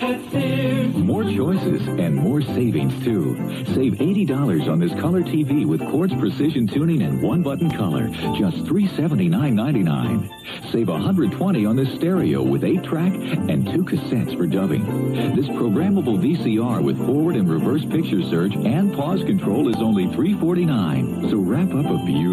at Sears. More choices and more savings, too. Save $80 on this color TV with Quartz Precision Tuning and one-button color. Just $379.99. Save $120 on this stereo with 8-track and 2 cassettes for dubbing. This programmable VCR with forward and reverse picture search and pause control is only $349. So wrap up a beautiful